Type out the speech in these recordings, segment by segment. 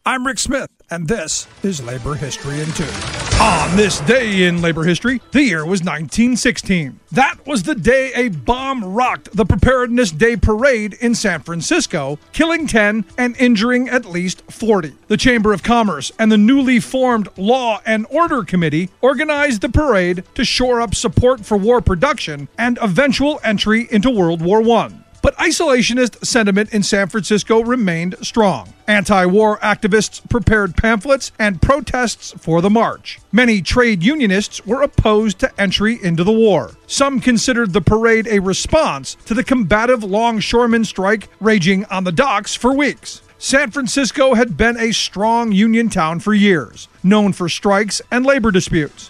I'm Rick Smith, and this is Labor History in 2. On this day in labor history, the year was 1916. That was the day a bomb rocked the Preparedness Day Parade in San Francisco, killing 10 and injuring at least 40. The Chamber of Commerce and the newly formed Law and Order Committee organized the parade to shore up support for war production and eventual entry into World War I. But isolationist sentiment in San Francisco remained strong. Anti-war activists prepared pamphlets and protests for the march. Many trade unionists were opposed to entry into the war. Some considered the parade a response to the combative longshoremen strike raging on the docks for weeks. San Francisco had been a strong union town for years, known for strikes and labor disputes.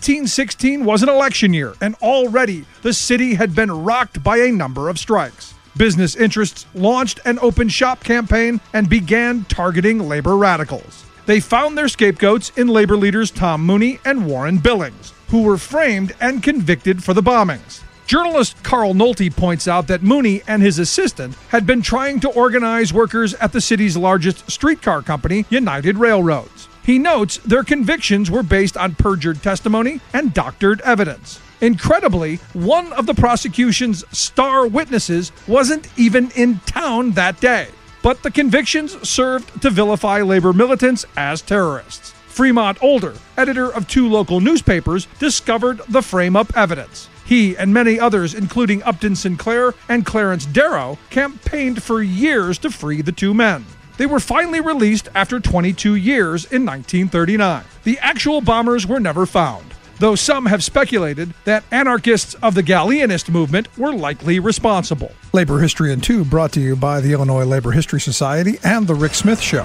1916 was an election year, and already the city had been rocked by a number of strikes. Business interests launched an open shop campaign and began targeting labor radicals. They found their scapegoats in labor leaders Tom Mooney and Warren Billings, who were framed and convicted for the bombings. Journalist Carl Nolte points out that Mooney and his assistant had been trying to organize workers at the city's largest streetcar company, United Railroads. He notes their convictions were based on perjured testimony and doctored evidence. Incredibly, one of the prosecution's star witnesses wasn't even in town that day. But the convictions served to vilify labor militants as terrorists. Fremont Older, editor of 2 local newspapers, discovered the frame-up evidence. He and many others, including Upton Sinclair and Clarence Darrow, campaigned for years to free the 2 men. They were finally released after 22 years in 1939. The actual bombers were never found, though some have speculated that anarchists of the Galleanist movement were likely responsible. Labor History in 2 brought to you by the Illinois Labor History Society and The Rick Smith Show.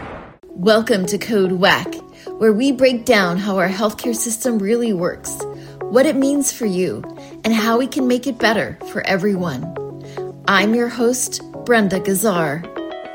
Welcome to Code WACK, where we break down how our healthcare system really works, what it means for you, and how we can make it better for everyone. I'm your host, Brenda Gazzar.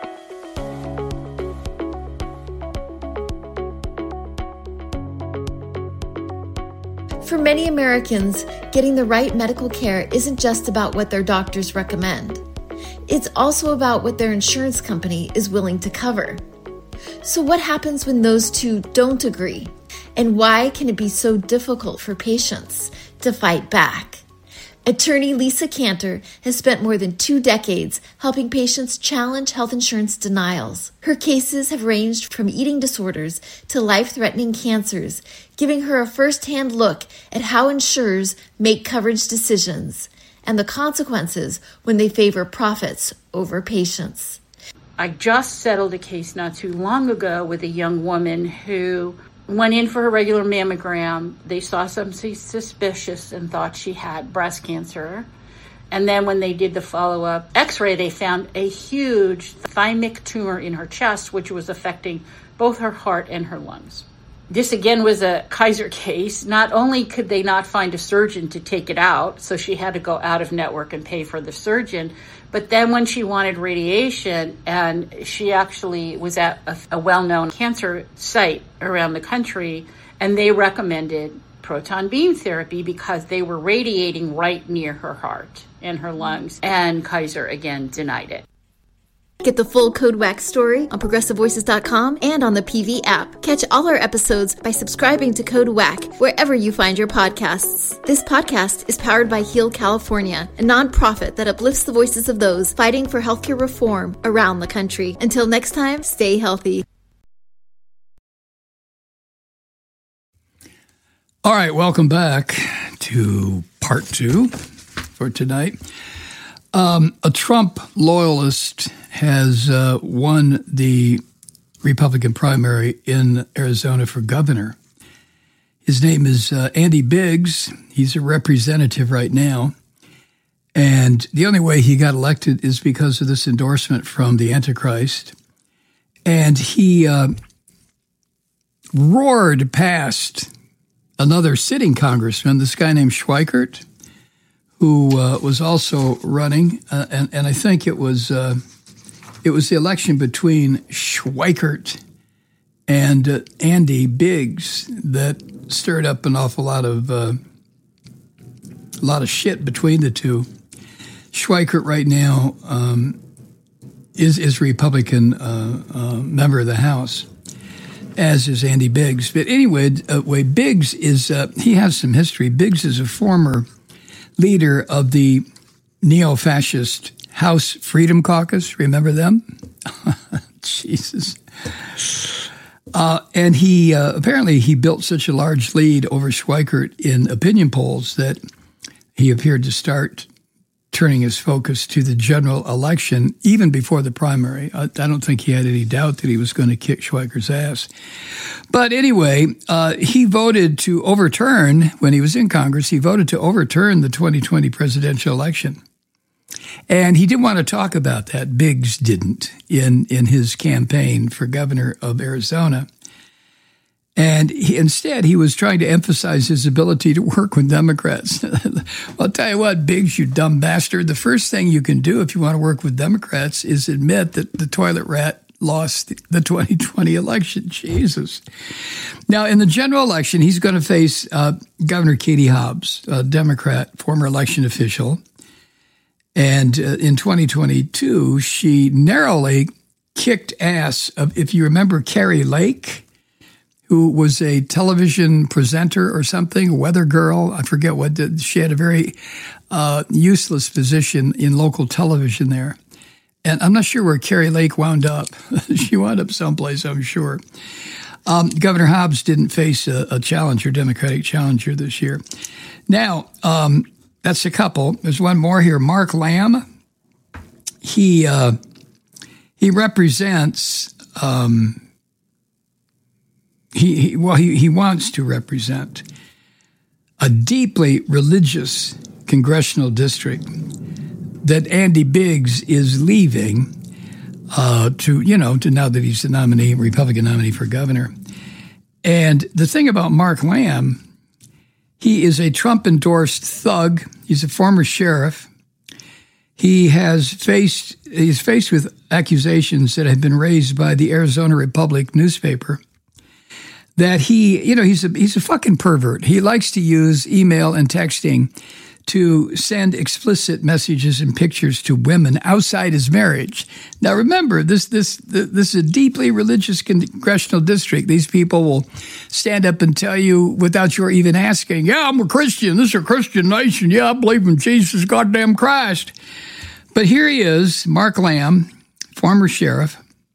For many Americans, getting the right medical care isn't just about what their doctors recommend. It's also about what their insurance company is willing to cover. So what happens when those two don't agree? And why can it be so difficult for patients to fight back? Attorney Lisa Cantor has spent more than 2 decades helping patients challenge health insurance denials. Her cases have ranged from eating disorders to life-threatening cancers, giving her a first-hand look at how insurers make coverage decisions and the consequences when they favor profits over patients. I just settled a case not too long ago with a young woman who went in for her regular mammogram. They saw something suspicious and thought she had breast cancer. And then when they did the follow-up x-ray, they found a huge thymic tumor in her chest, which was affecting both her heart and her lungs. This again was a Kaiser case. Not only could they not find a surgeon to take it out, so she had to go out of network and pay for the surgeon, but then when she wanted radiation, and she actually was at a well-known cancer site around the country, and they recommended proton beam therapy because they were radiating right near her heart and her lungs, and Kaiser again denied it. Get the full Code WACK story on ProgressiveVoices.com and on the PV app. Catch all our episodes by subscribing to Code WACK wherever you find your podcasts. This podcast is powered by Heal California, a nonprofit that uplifts the voices of those fighting for healthcare reform around the country. Until next time, stay healthy. All right, welcome back to part 2 for tonight. A Trump loyalist has won the Republican primary in Arizona for governor. His name is Andy Biggs. He's a representative right now. And the only way he got elected is because of this endorsement from the Antichrist. And he roared past another sitting congressman, this guy named Schweikert, who was also running, and I think it was the election between Schweikert and Andy Biggs that stirred up an awful lot of shit between the two. Schweikert right now is a Republican member of the House, as is Andy Biggs. But anyway, Biggs is, he has some history. Biggs is a former leader of the neo-fascist House Freedom Caucus. Remember them? Jesus. And he apparently he built such a large lead over Schweikert in opinion polls that he appeared to start turning his focus to the general election even before the primary. I don't think he had any doubt that he was going to kick Schweikert's ass. But anyway, he voted to overturn, when he was in Congress, he voted to overturn the 2020 presidential election. And he didn't want to talk about that. Biggs didn't in his campaign for governor of Arizona. And instead, he was trying to emphasize his ability to work with Democrats. I'll tell you what, Biggs, you dumb bastard, the first thing you can do if you want to work with Democrats is admit that the toilet rat lost the 2020 election. Jesus. Now, in the general election, he's going to face Governor Katie Hobbs, a Democrat, former election official. And in 2022, she narrowly kicked ass of, if you remember, Carrie Lake, who was a television presenter or something, weather girl. I forget what. She had a very useless position in local television there. And I'm not sure where Carrie Lake wound up. She wound up someplace, I'm sure. Governor Hobbs didn't face a challenger, Democratic challenger this year. Now, that's a couple. There's one more here. Mark Lamb. He represents. He wants to represent a deeply religious congressional district that Andy Biggs is leaving to now that he's the nominee, Republican nominee for governor. And the thing about Mark Lamb, he is a Trump-endorsed thug. He's a former sheriff. He's faced with accusations that have been raised by the Arizona Republic newspaper that he's a fucking pervert. He likes to use email and texting to send explicit messages and pictures to women outside his marriage. Now, remember, this is a deeply religious congressional district. These people will stand up and tell you without your even asking, yeah, I'm a Christian. This is a Christian nation. Yeah, I believe in Jesus goddamn Christ. But here he is, Mark Lamb, former sheriff.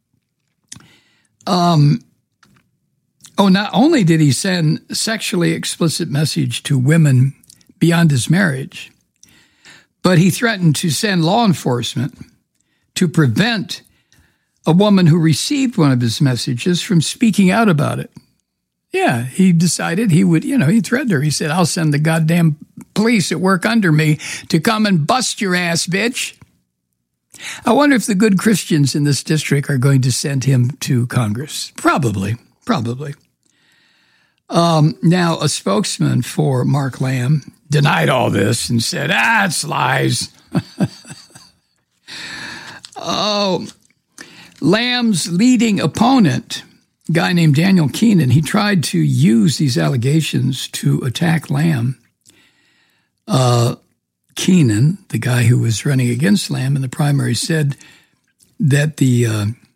Not only did he send sexually explicit message to women beyond his marriage, but he threatened to send law enforcement to prevent a woman who received one of his messages from speaking out about it. Yeah, he decided he would, he threatened her. He said, I'll send the goddamn police that work under me to come and bust your ass, bitch. I wonder if the good Christians in this district are going to send him to Congress. Probably. Now, a spokesman for Mark Lamb denied all this and said, it's lies. Lamb's leading opponent, a guy named Daniel Keenan, he tried to use these allegations to attack Lamb. Keenan, the guy who was running against Lamb in the primary, said that the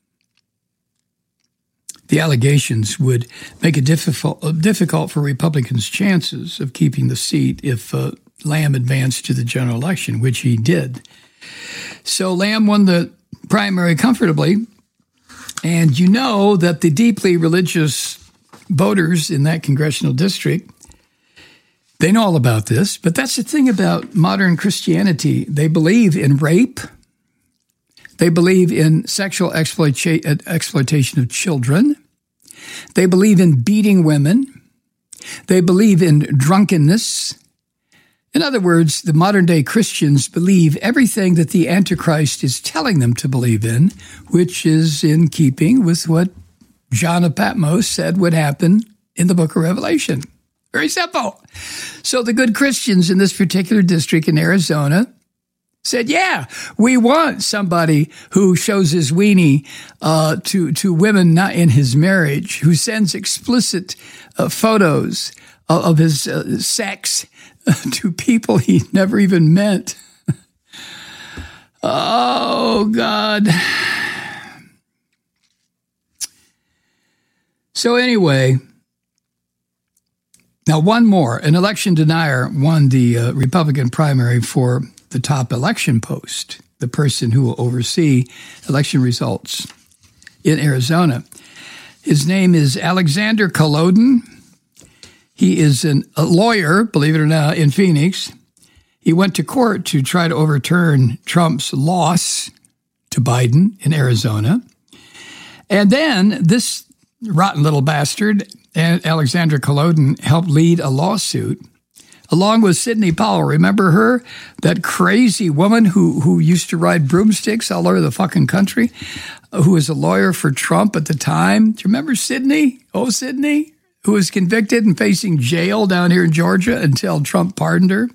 allegations would make it difficult for Republicans' chances of keeping the seat if Lamb advanced to the general election, which he did. So Lamb won the primary comfortably, and you know that the deeply religious voters in that congressional district, they know all about this, but that's the thing about modern Christianity. They believe in rape. They believe in sexual exploitation of children. They believe in beating women. They believe in drunkenness. In other words, the modern-day Christians believe everything that the Antichrist is telling them to believe in, which is in keeping with what John of Patmos said would happen in the book of Revelation. Very simple. So the good Christians in this particular district in Arizona said, yeah, we want somebody who shows his weenie to women not in his marriage, who sends explicit photos of his sex to people he never even met. Oh, God. So anyway, now one more. An election denier won the Republican primary for the top election post, the person who will oversee election results in Arizona. His name is Alexander Kolodin. He is a lawyer, believe it or not, in Phoenix. He went to court to try to overturn Trump's loss to Biden in Arizona. And then this rotten little bastard, Alexander Kolodin, helped lead a lawsuit along with Sidney Powell. Remember her? That crazy woman who used to ride broomsticks all over the fucking country, who was a lawyer for Trump at the time. Do you remember Sidney? Oh, Sidney, who was convicted and facing jail down here in Georgia until Trump pardoned her.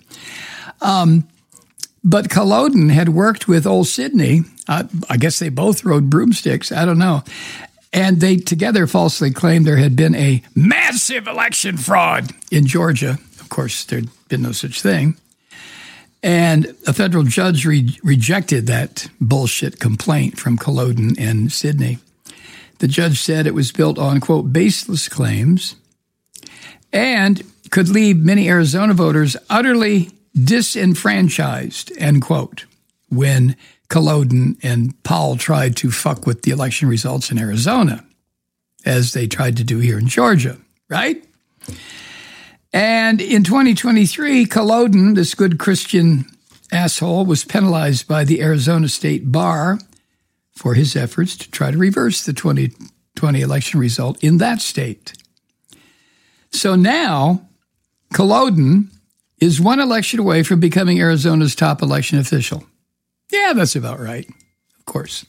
But Kolodin had worked with old Sidney. I guess they both rode broomsticks. I don't know. And they together falsely claimed there had been a massive election fraud in Georgia. Of course, there'd been no such thing. And a federal judge rejected that bullshit complaint from Kolodin and Sidney. The judge said it was built on, quote, baseless claims and could leave many Arizona voters utterly disenfranchised, end quote, when Kolodin and Powell tried to fuck with the election results in Arizona, as they tried to do here in Georgia, right? And in 2023, Kolodin, this good Christian asshole, was penalized by the Arizona State Bar for his efforts to try to reverse the 2020 election result in that state. So now, Kolodin is one election away from becoming Arizona's top election official. Yeah, that's about right, of course.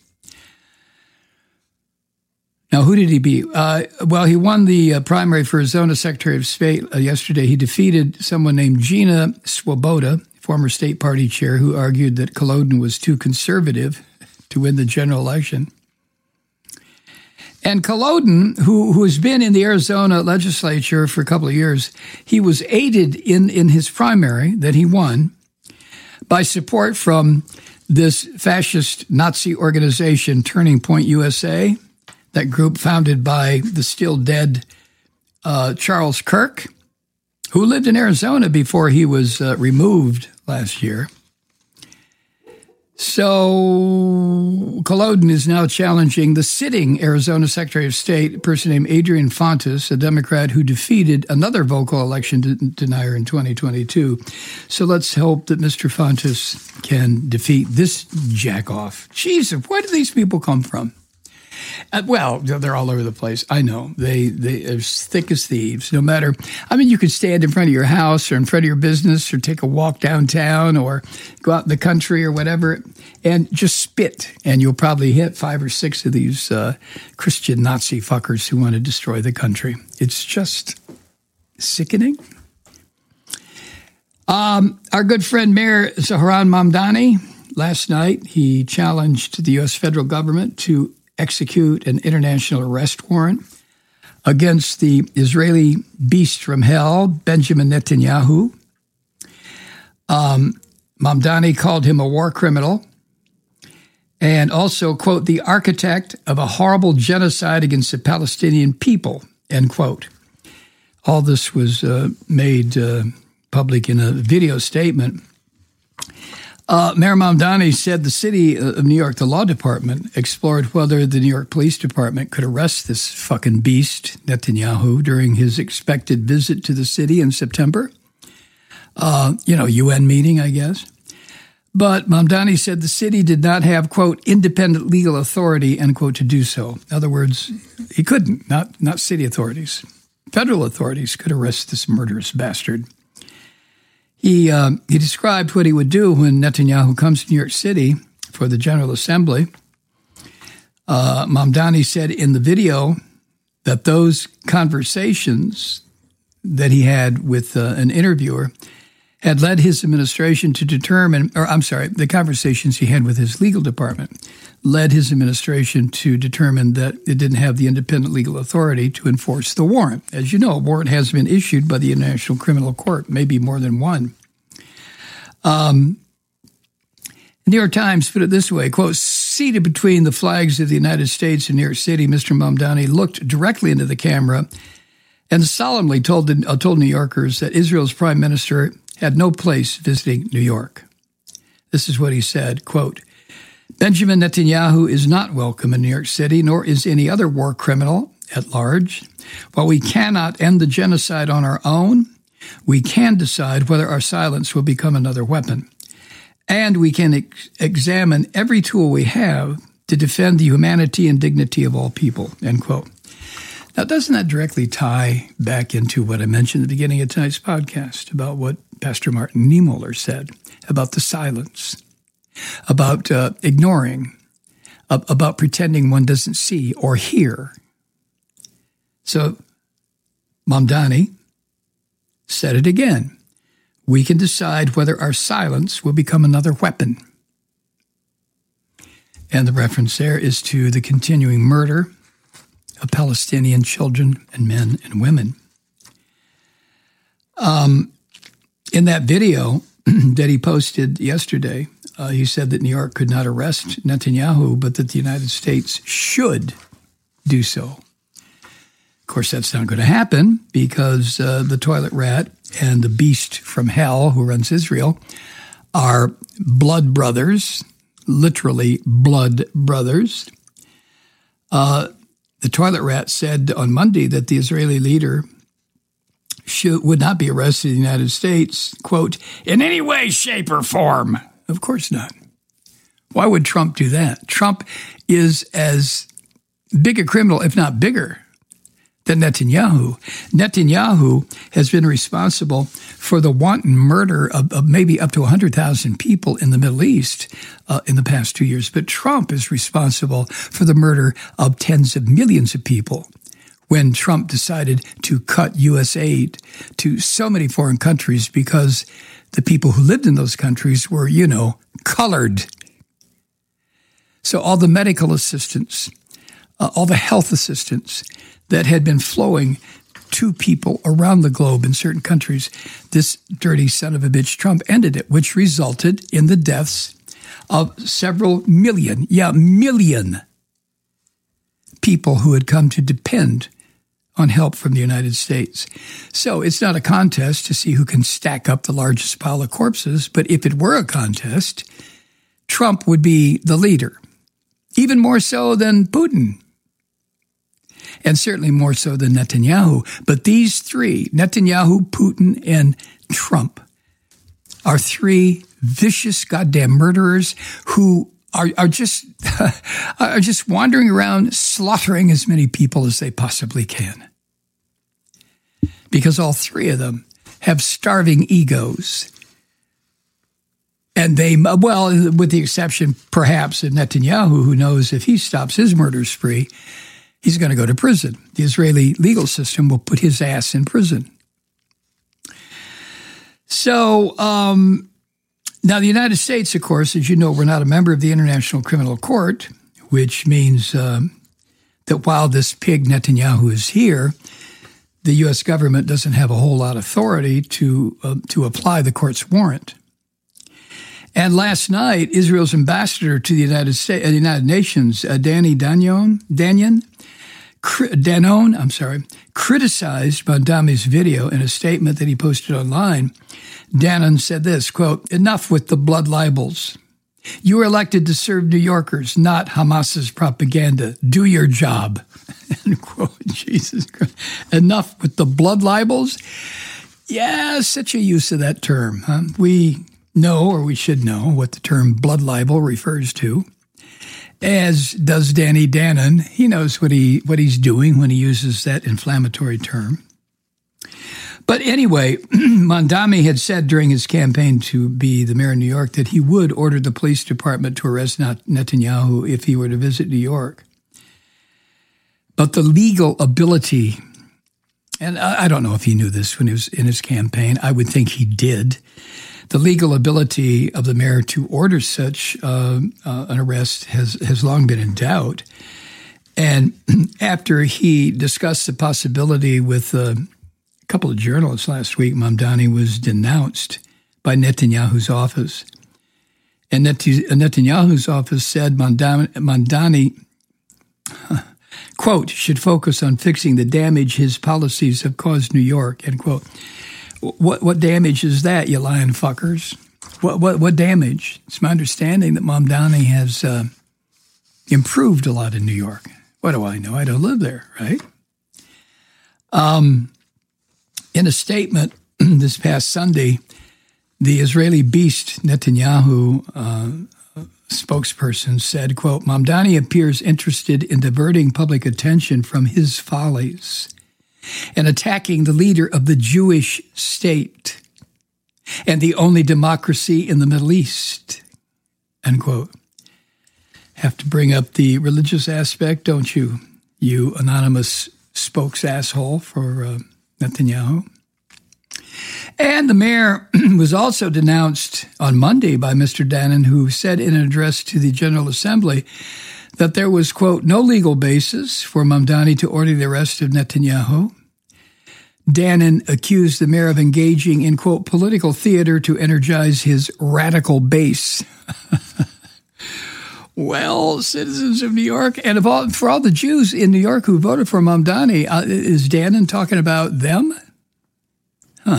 Now, who did he beat? Well, he won the primary for Arizona Secretary of State yesterday. He defeated someone named Gina Swoboda, former state party chair, who argued that Kolodin was too conservative to win the general election. And Kolodin, who has been in the Arizona legislature for a couple of years, he was aided in his primary that he won by support from this fascist Nazi organization, Turning Point USA, that group founded by the still dead Charles Kirk, who lived in Arizona before he was removed last year. So Kolodin is now challenging the sitting Arizona Secretary of State, a person named Adrian Fontes, a Democrat who defeated another vocal election denier in 2022. So let's hope that Mr. Fontes can defeat this jackoff. Jeez, where do these people come from? Well, they're all over the place. I know. They're as thick as thieves, no matter. I mean, you could stand in front of your house or in front of your business or take a walk downtown or go out in the country or whatever and just spit. And you'll probably hit 5 or 6 of these Christian Nazi fuckers who want to destroy the country. It's just sickening. Our good friend Mayor Zohran Mamdani, last night, he challenged the U.S. federal government to execute an international arrest warrant against the Israeli beast from hell, Benjamin Netanyahu. Mamdani called him a war criminal and also, quote, the architect of a horrible genocide against the Palestinian people, end quote. All this was made public in a video statement. Mayor Mamdani said the city of New York, the law department, explored whether the New York Police Department could arrest this fucking beast, Netanyahu, during his expected visit to the city in September. UN meeting, I guess. But Mamdani said the city did not have, quote, independent legal authority, end quote, to do so. In other words, he couldn't, not city authorities. Federal authorities could arrest this murderous bastard. He described what he would do when Netanyahu comes to New York City for the General Assembly. Mamdani said in the video that those conversations that he had with an interviewer had led his administration to determine, the conversations he had with his legal department led his administration to determine that it didn't have the independent legal authority to enforce the warrant. As you know, a warrant has been issued by the International Criminal Court, maybe more than one. The New York Times put it this way, quote, seated between the flags of the United States and New York City, Mr. Mamdani looked directly into the camera and solemnly told New Yorkers that Israel's prime minister had no place visiting New York. This is what he said, quote, Benjamin Netanyahu is not welcome in New York City, nor is any other war criminal at large. While we cannot end the genocide on our own, we can decide whether our silence will become another weapon. And we can examine every tool we have to defend the humanity and dignity of all people, end quote. Now, doesn't that directly tie back into what I mentioned at the beginning of tonight's podcast about what Pastor Martin Niemöller said about the silence, about ignoring, about pretending one doesn't see or hear? So, Mamdani said it again. We can decide whether our silence will become another weapon. And the reference there is to the continuing murder of Palestinian children and men and women. In that video that he posted yesterday, he said that New York could not arrest Netanyahu, but that the United States should do so. Of course, that's not going to happen because the toilet rat and the beast from hell who runs Israel are blood brothers, literally blood brothers. The toilet rat said on Monday that the Israeli leader would not be arrested in the United States, quote, in any way, shape, or form. Of course not. Why would Trump do that? Trump is as big a criminal, if not bigger, than Netanyahu. Netanyahu has been responsible for the wanton murder of maybe up to 100,000 people in the Middle East in the past 2 years. But Trump is responsible for the murder of tens of millions of people when Trump decided to cut U.S. aid to so many foreign countries because the people who lived in those countries were, colored. So all the medical assistance, all the health assistance that had been flowing to people around the globe in certain countries, this dirty son of a bitch Trump ended it, which resulted in the deaths of several million people who had come to depend on help from the United States. So it's not a contest to see who can stack up the largest pile of corpses, but if it were a contest, Trump would be the leader, even more so than Putin. And certainly more so than Netanyahu. But these three, Netanyahu, Putin, and Trump, are three vicious goddamn murderers who are just wandering around slaughtering as many people as they possibly can. Because all three of them have starving egos. And they, well, with the exception perhaps of Netanyahu, who knows if he stops his murder spree, he's going to go to prison. The Israeli legal system will put his ass in prison. So now the United States, of course, as you know, we're not a member of the International Criminal Court, which means that while this pig Netanyahu is here, the U.S. government doesn't have a whole lot of authority to apply the court's warrant. And last night, Israel's ambassador to the United Nations, Danny Danon, criticized Mamdani's video in a statement that he posted online. Danon said this, quote, enough with the blood libels. You were elected to serve New Yorkers, not Hamas's propaganda. Do your job. End quote. Jesus Christ. Enough with the blood libels? Yeah, such a use of that term. Huh? We know, or we should know, what the term blood libel refers to. As does Danny Danon. He knows what he's doing when he uses that inflammatory term. But anyway, Mamdani had said during his campaign to be the mayor of New York that he would order the police department to arrest Netanyahu if he were to visit New York. But the legal ability, and I don't know if he knew this when he was in his campaign, I would think he did, the legal ability of the mayor to order such an arrest has long been in doubt. And after he discussed the possibility with a couple of journalists last week, Mamdani was denounced by Netanyahu's office. And Netanyahu's office said Mamdani, quote, should focus on fixing the damage his policies have caused New York, end quote. What damage is that, you lying fuckers? What damage? It's my understanding that Mamdani has improved a lot in New York. What do I know? I don't live there, right? In a statement this past Sunday, the Israeli beast Netanyahu spokesperson said, quote, Mamdani appears interested in diverting public attention from his follies and attacking the leader of the Jewish state and the only democracy in the Middle East, end quote. Have to bring up the religious aspect, don't you, you anonymous spokes asshole for Netanyahu? And the mayor was also denounced on Monday by Mr. Danon, who said in an address to the General Assembly that there was, quote, no legal basis for Mamdani to order the arrest of Netanyahu. Danon accused the mayor of engaging in, quote, political theater to energize his radical base. Well, citizens of New York, and for all the Jews in New York who voted for Mamdani, is Danon talking about them? Huh.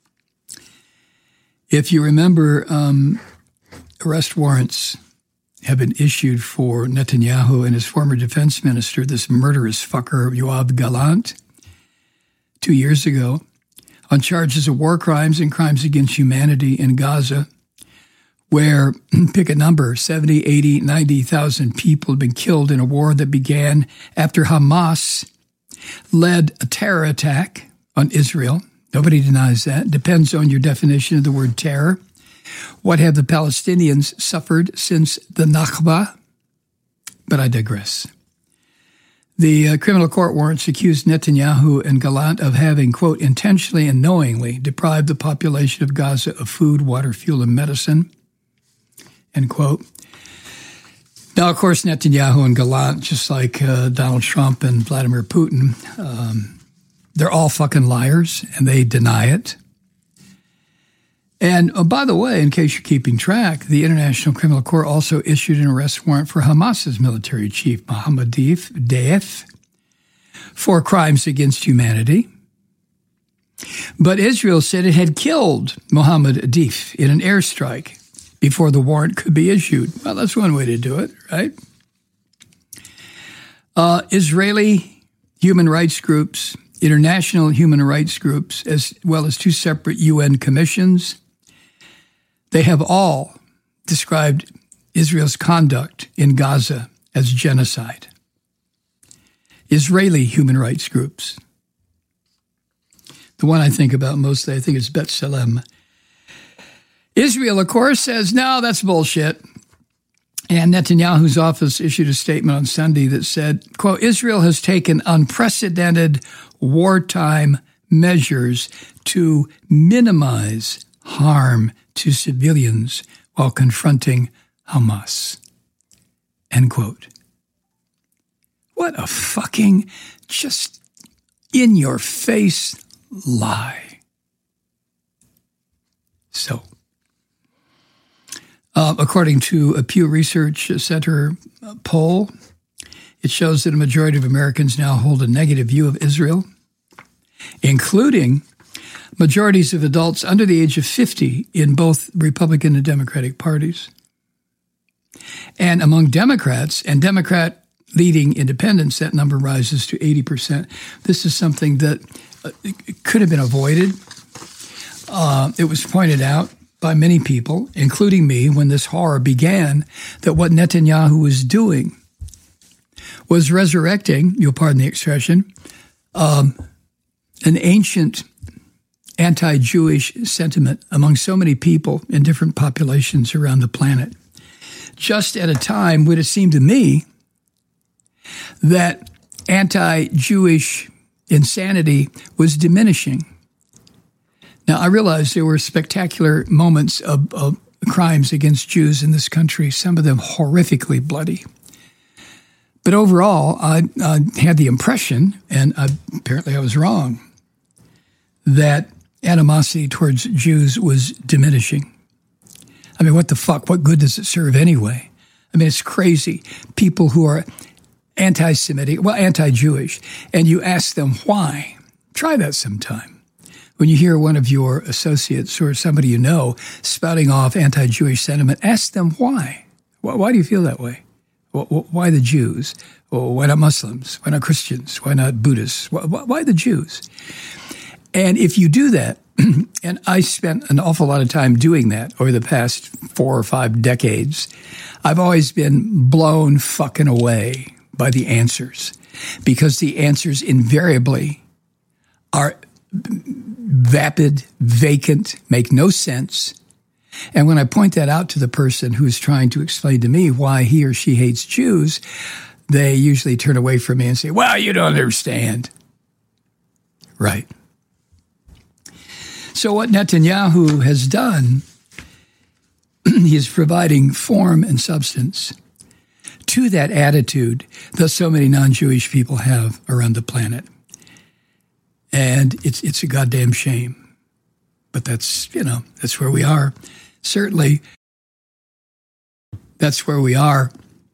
If you remember, arrest warrants have been issued for Netanyahu and his former defense minister, this murderous fucker, Yoav Gallant, 2 years ago, on charges of war crimes and crimes against humanity in Gaza, where, pick a number, 70, 80, 90,000 people have been killed in a war that began after Hamas led a terror attack on Israel. Nobody denies that. Depends on your definition of the word terror. What have the Palestinians suffered since the Nakba? But I digress. The criminal court warrants accused Netanyahu and Gallant of having, quote, intentionally and knowingly deprived the population of Gaza of food, water, fuel, and medicine, end quote. Now, of course, Netanyahu and Gallant, just like Donald Trump and Vladimir Putin, they're all fucking liars, and they deny it. And by the way, in case you're keeping track, the International Criminal Court also issued an arrest warrant for Hamas's military chief, Mohammed Deif, for crimes against humanity. But Israel said it had killed Mohammed Deif in an airstrike before the warrant could be issued. Well, that's one way to do it, right? Israeli human rights groups, international human rights groups, as well as 2 separate UN commissions, they have all described Israel's conduct in Gaza as genocide. Israeli human rights groups. The one I think about mostly, I think, is B'Tselem. Israel, of course, says, no, that's bullshit. And Netanyahu's office issued a statement on Sunday that said, quote, Israel has taken unprecedented wartime measures to minimize harm to civilians while confronting Hamas, end quote. What a fucking just in-your-face lie. So, according to a Pew Research Center poll, it shows that a majority of Americans now hold a negative view of Israel, including majorities of adults under the age of 50 in both Republican and Democratic parties. And among Democrats and Democrat-leading independents, that number rises to 80%. This is something that could have been avoided. It was pointed out by many people, including me, when this horror began, that what Netanyahu was doing was resurrecting, you'll pardon the expression, an ancient anti-Jewish sentiment among so many people in different populations around the planet, just at a time when it seemed to me that anti-Jewish insanity was diminishing. Now, I realize there were spectacular moments of crimes against Jews in this country, some of them horrifically bloody. But overall, I had the impression, and apparently I was wrong, that animosity towards Jews was diminishing. I mean, what the fuck? What good does it serve anyway? I mean, it's crazy. People who are anti-Semitic, well, anti-Jewish, and you ask them why. Try that sometime. When you hear one of your associates or somebody you know spouting off anti-Jewish sentiment, ask them why. Why do you feel that way? Why the Jews? Why not Muslims? Why not Christians? Why not Buddhists? Why the Jews? And if you do that, and I spent an awful lot of time doing that over the past 4 or 5 decades, I've always been blown fucking away by the answers, because the answers invariably are vapid, vacant, make no sense. And when I point that out to the person who is trying to explain to me why he or she hates Jews, they usually turn away from me and say, well, you don't understand. Right. So what Netanyahu has done, he is providing form and substance to that attitude that so many non-Jewish people have around the planet. And it's a goddamn shame. But that's where we are. Certainly, that's where we are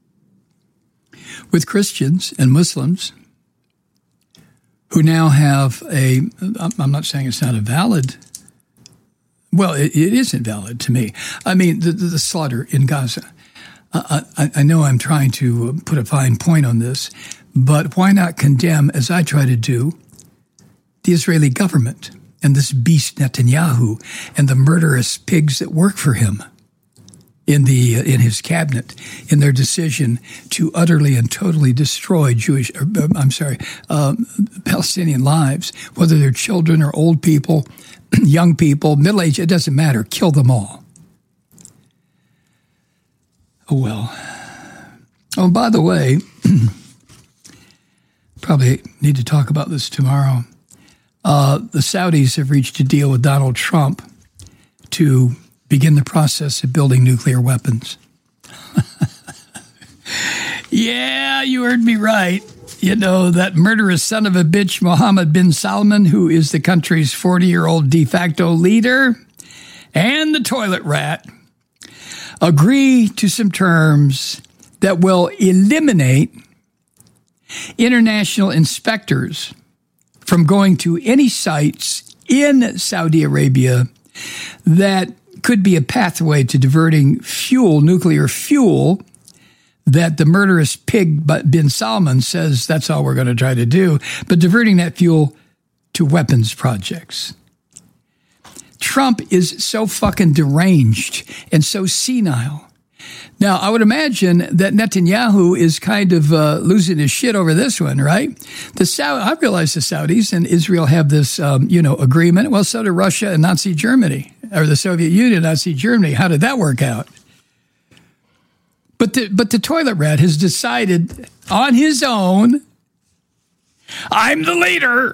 with Christians and Muslims who now have I'm not saying it's not a valid, well, it isn't valid to me. I mean, the slaughter in Gaza. I know I'm trying to put a fine point on this, but why not condemn, as I try to do, the Israeli government and this beast Netanyahu and the murderous pigs that work for him in his cabinet, in their decision to utterly and totally destroy Palestinian lives, whether they're children or old people, young people, middle-aged, it doesn't matter. Kill them all. Oh, well. Oh, by the way, probably need to talk about this tomorrow. The Saudis have reached a deal with Donald Trump to begin the process of building nuclear weapons. Yeah, you heard me right. You know, that murderous son of a bitch, Mohammed bin Salman, who is the country's 40-year-old de facto leader, and the toilet rat, agree to some terms that will eliminate international inspectors from going to any sites in Saudi Arabia that could be a pathway to diverting nuclear fuel, that the murderous pig bin Salman says that's all we're going to try to do, but diverting that fuel to weapons projects. Trump is so fucking deranged and so senile. Now, I would imagine that Netanyahu is kind of losing his shit over this one, right? I realize the Saudis and Israel have this, agreement. Well, so do Russia and Nazi Germany, or the Soviet Union, Nazi Germany. How did that work out? But the toilet rat has decided on his own, I'm the leader,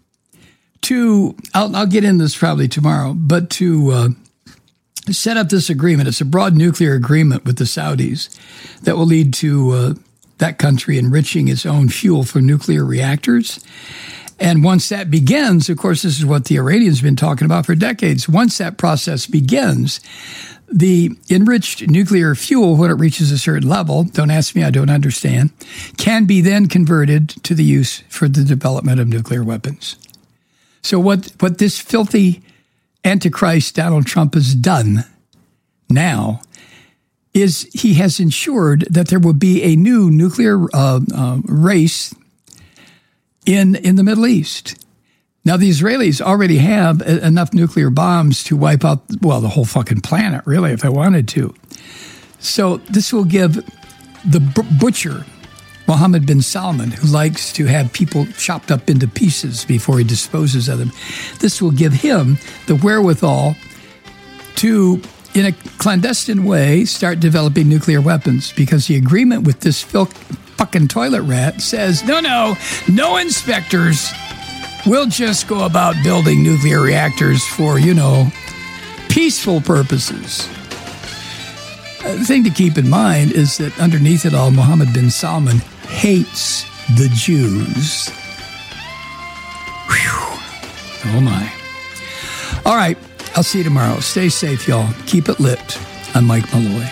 I'll get into this probably tomorrow, but to set up this agreement. It's a broad nuclear agreement with the Saudis that will lead to that country enriching its own fuel for nuclear reactors. And once that begins, of course, this is what the Iranians have been talking about for decades. Once that process begins, the enriched nuclear fuel, when it reaches a certain level, don't ask me, I don't understand, can be then converted to the use for the development of nuclear weapons. So what this filthy Antichrist Donald Trump has done now is he has ensured that there will be a new nuclear race in the Middle East. Now, the Israelis already have enough nuclear bombs to wipe out, well, the whole fucking planet, really, if they wanted to. So this will give the butcher, Mohammed bin Salman, who likes to have people chopped up into pieces before he disposes of them, this will give him the wherewithal to, in a clandestine way, start developing nuclear weapons, because the agreement with this fucking toilet rat says, no inspectors. We'll just go about building nuclear reactors for, peaceful purposes. The thing to keep in mind is that underneath it all, Mohammed bin Salman hates the Jews. Whew. Oh, my. All right. I'll see you tomorrow. Stay safe, y'all. Keep it lit. I'm Mike Malloy.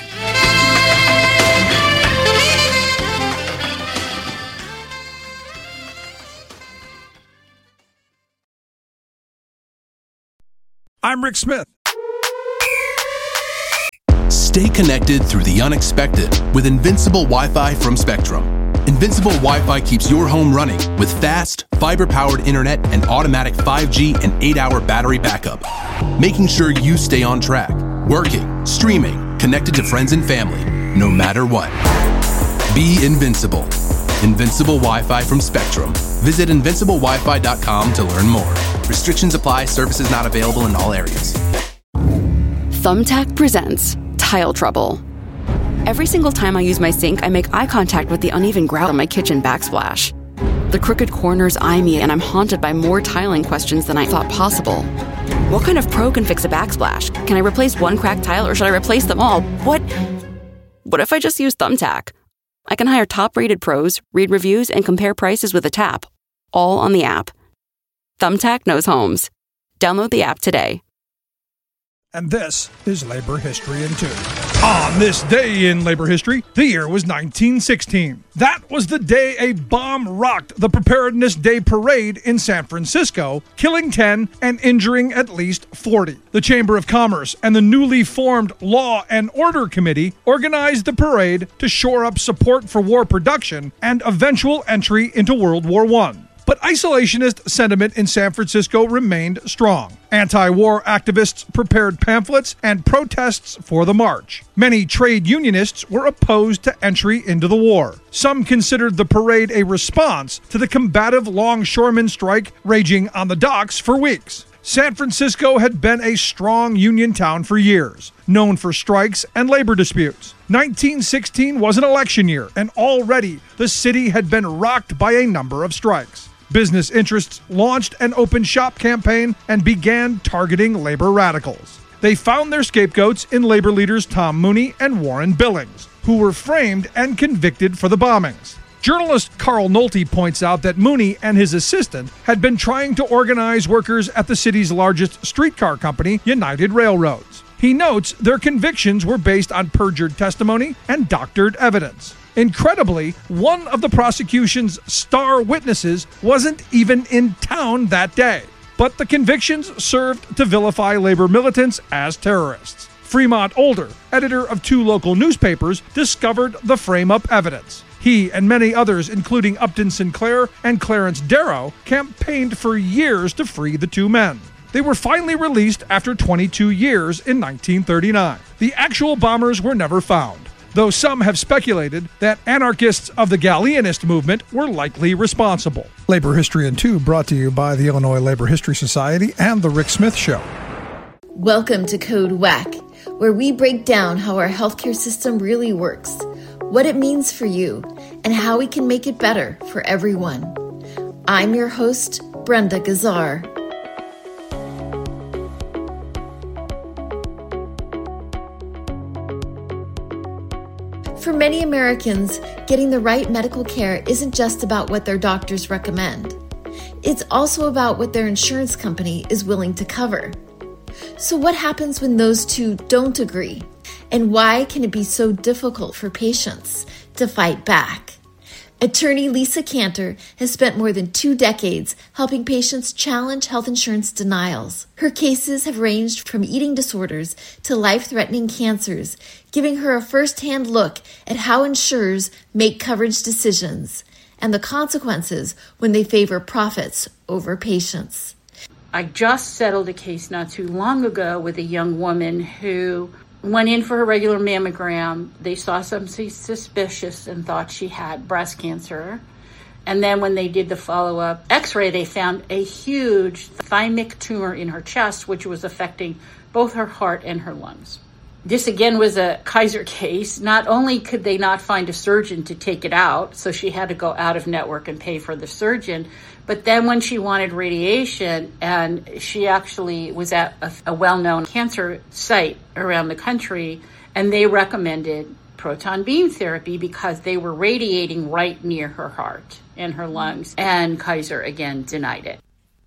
I'm Rick Smith. Stay connected through the unexpected with Invincible Wi-Fi from Spectrum. Invincible Wi-Fi keeps your home running with fast, fiber-powered internet and automatic 5G and 8-hour battery backup, making sure you stay on track, working, streaming, connected to friends and family, no matter what. Be invincible. Invincible Wi-Fi from Spectrum. Visit invinciblewifi.com to learn more. Restrictions apply. Services not available in all areas. Thumbtack presents Tile Trouble. Every single time I use my sink, I make eye contact with the uneven grout on my kitchen backsplash. The crooked corners eye me, and I'm haunted by more tiling questions than I thought possible. What kind of pro can fix a backsplash? Can I replace one cracked tile, or should I replace them all? What if I just use Thumbtack? I can hire top-rated pros, read reviews, and compare prices with a tap, all on the app. Thumbtack knows homes. Download the app today. And this is Labor History in 2. On this day in labor history, the year was 1916. That was the day a bomb rocked the Preparedness Day Parade in San Francisco, killing 10 and injuring at least 40. The Chamber of Commerce and the newly formed Law and Order Committee organized the parade to shore up support for war production and eventual entry into World War I. But isolationist sentiment in San Francisco remained strong. Anti-war activists prepared pamphlets and protests for the march. Many trade unionists were opposed to entry into the war. Some considered the parade a response to the combative longshoremen strike raging on the docks for weeks. San Francisco had been a strong union town for years, known for strikes and labor disputes. 1916 was an election year, and already the city had been rocked by a number of strikes. Business interests launched an open shop campaign and began targeting labor radicals. They found their scapegoats in labor leaders Tom Mooney and Warren Billings, who were framed and convicted for the bombings. Journalist Carl Nolte points out that Mooney and his assistant had been trying to organize workers at the city's largest streetcar company, United Railroads. He notes their convictions were based on perjured testimony and doctored evidence. Incredibly, one of the prosecution's star witnesses wasn't even in town that day. But the convictions served to vilify labor militants as terrorists. Fremont Older, editor of 2 local newspapers, discovered the frame-up evidence. He and many others, including Upton Sinclair and Clarence Darrow, campaigned for years to free the 2 men. They were finally released after 22 years in 1939. The actual bombers were never found, though some have speculated that anarchists of the Galleanist movement were likely responsible. Labor History in 2 brought to you by the Illinois Labor History Society and The Rick Smith Show. Welcome to Code WAC, where we break down how our healthcare system really works, what it means for you, and how we can make it better for everyone. I'm your host, Brenda Gazzar. For many Americans, getting the right medical care isn't just about what their doctors recommend. It's also about what their insurance company is willing to cover. So what happens when those two don't agree? And why can it be so difficult for patients to fight back? Attorney Lisa Cantor has spent more than 2 decades helping patients challenge health insurance denials. Her cases have ranged from eating disorders to life-threatening cancers, giving her a first-hand look at how insurers make coverage decisions and the consequences when they favor profits over patients. I just settled a case not too long ago with a young woman who went in for her regular mammogram. They saw something suspicious and thought she had breast cancer. And then when they did the follow-up x-ray, they found a huge thymic tumor in her chest, which was affecting both her heart and her lungs. This again was a Kaiser case. Not only could they not find a surgeon to take it out, so she had to go out of network and pay for the surgeon, but then when she wanted radiation, and she actually was at a well-known cancer site around the country, and they recommended proton beam therapy because they were radiating right near her heart and her lungs, and Kaiser again denied it.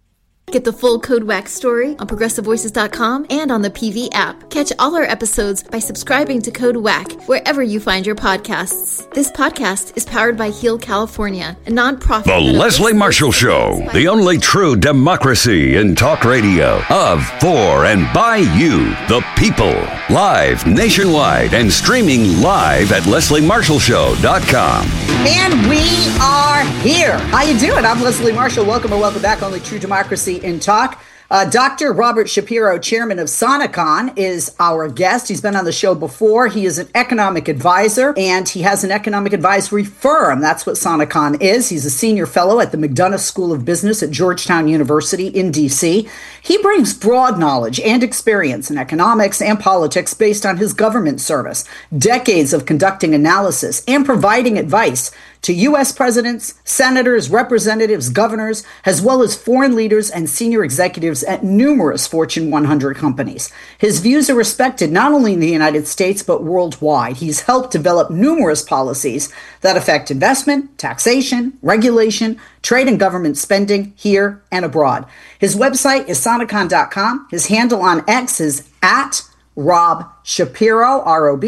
Get the full Code Wax story on ProgressiveVoices.com and on the PV app. Catch all our episodes by subscribing to Code Whack wherever you find your podcasts. This podcast is powered by Heal California, a nonprofit. The Leslie Marshall Show, the only true democracy in talk radio, of, for, and by you, the people. Live nationwide and streaming live at LeslieMarshallShow.com. And we are here. How you doing? I'm Leslie Marshall. Welcome back. Only true democracy in talk. Dr. Robert Shapiro, chairman of Sonicon, is our guest. He's been on the show before. He is an economic advisor, and he has an economic advisory firm. That's what Sonicon is. He's a senior fellow at the McDonough School of Business at Georgetown University in D.C. He brings broad knowledge and experience in economics and politics based on his government service, decades of conducting analysis and providing advice to U.S. presidents, senators, representatives, governors, as well as foreign leaders and senior executives at numerous Fortune 100 companies. His views are respected not only in the United States, but worldwide. He's helped develop numerous policies that affect investment, taxation, regulation, trade and government spending here and abroad. His website is Sonicon.com. His handle on X is at Rob Shapiro,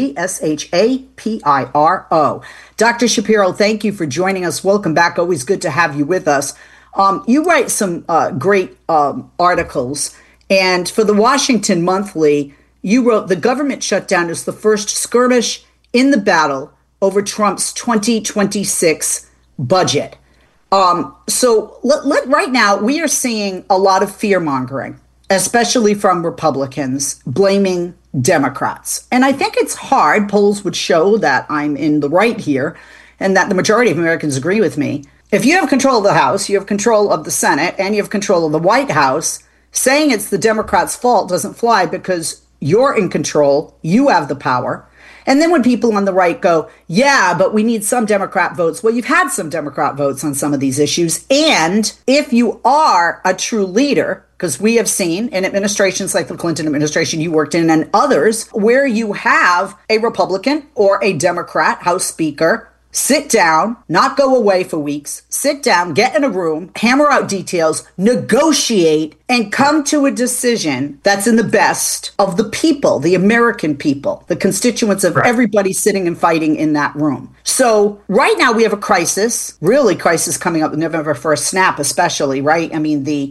ROBSHAPIRO. Dr. Shapiro, thank you for joining us. Welcome back. Always good to have you with us. You write some great articles, and for the Washington Monthly, you wrote, "The government shutdown is the first skirmish in the battle over Trump's 2026 budget." So right now, we are seeing a lot of fear-mongering, especially from Republicans, blaming Democrats. And I think it's hard. Polls would show that I'm in the right here and that the majority of Americans agree with me. If you have control of the House, you have control of the Senate, and you have control of the White House, saying it's the Democrats' fault doesn't fly because you're in control, you have the power. And then when people on the right go, yeah, but we need some Democrat votes. Well, you've had some Democrat votes on some of these issues. And if you are a true leader, because we have seen in administrations like the Clinton administration you worked in and others, where you have a Republican or a Democrat House Speaker sit down, not go away for weeks, sit down, get in a room, hammer out details, negotiate, and come to a decision that's in the best of the people, the American people, the constituents of everybody sitting and fighting in that room. So right now we have a crisis, really crisis coming up November 1st snap, especially, right? I mean, the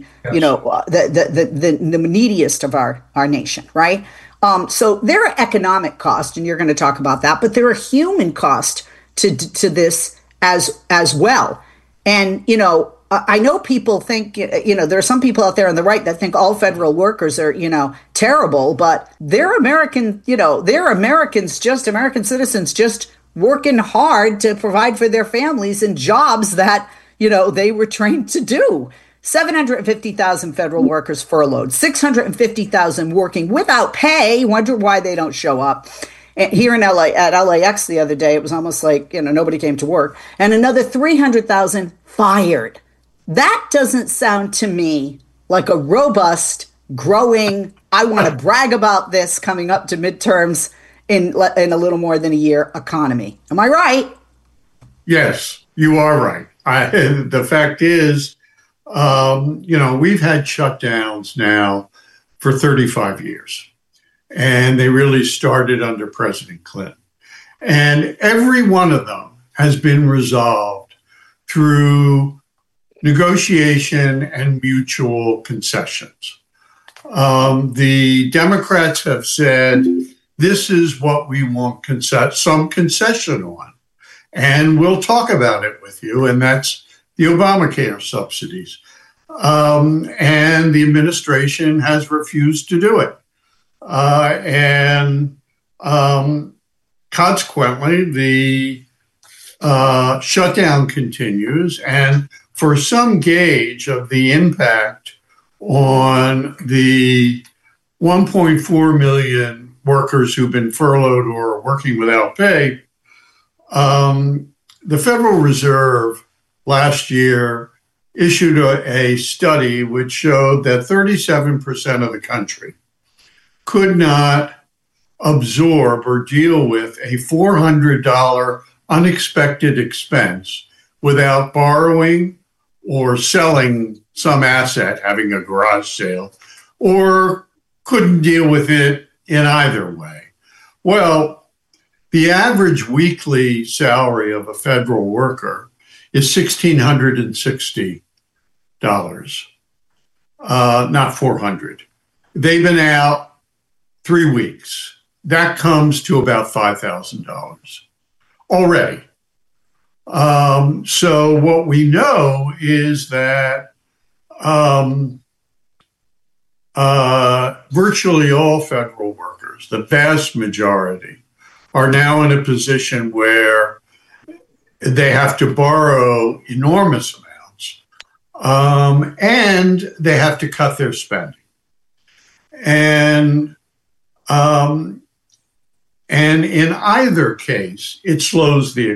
neediest of our nation, right? So there are economic costs, and you're going to talk about that, but there are human costs to this as well. And, I know people think, there are some people out there on the right that think all federal workers are, terrible, but they're American, they're Americans, just American citizens, just working hard to provide for their families in jobs that, they were trained to do. 750,000 federal workers furloughed, 650,000 working without pay, wonder why they don't show up. Here in LA, at LAX the other day, it was almost like, nobody came to work. And another 300,000 fired. That doesn't sound to me like a robust, growing, I want to brag about this coming up to midterms in a little more than a year economy. Am I right? Yes, you are right. The fact is, we've had shutdowns now for 35 years. And they really started under President Clinton. And every one of them has been resolved through negotiation and mutual concessions. The Democrats have said, this is what we want some concession on. And we'll talk about it with you. And that's the Obamacare subsidies. And the administration has refused to do it. Consequently, the shutdown continues. And for some gauge of the impact on the 1.4 million workers who've been furloughed or are working without pay, the Federal Reserve last year issued a study which showed that 37% of the country could not absorb or deal with a $400 unexpected expense without borrowing or selling some asset, having a garage sale, or couldn't deal with it in either way. Well, the average weekly salary of a federal worker is $1,660, not $400. They've been out 3 weeks. That comes to about $5,000 already. So what we know is that virtually all federal workers, the vast majority, are now in a position where they have to borrow enormous amounts, and they have to cut their spending. And in either case, it slows the